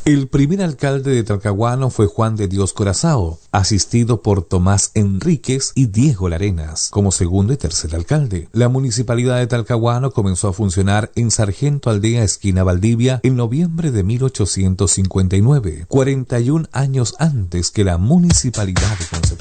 El primer alcalde de Talcahuano fue Juan de Dios Corazao, asistido por Tomás Enríquez y Diego Larenas como segundo y tercer alcalde. La municipalidad de Talcahuano comenzó a funcionar en Sargento Aldea, esquina Valdivia, en noviembre de 1859, 41 años antes que la municipalidad de Concepción.